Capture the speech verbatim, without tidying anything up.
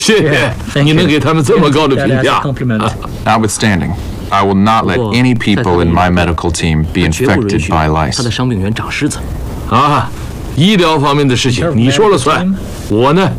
谢谢，你能给他们这么高的评价。 Notwithstanding, I will not let any people in my medical team be infected by lice. 他的伤病员长虱子。 啊，医疗方面的事情你说了算，我呢